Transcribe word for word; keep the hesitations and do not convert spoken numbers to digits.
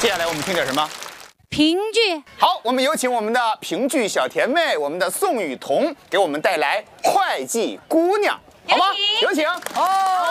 接下来我们听点什么？ 评剧。 好，我们有请我们的评剧小甜妹，我们的宋雨桐，给我们带来《会计姑娘》，好吗？有请。 哦。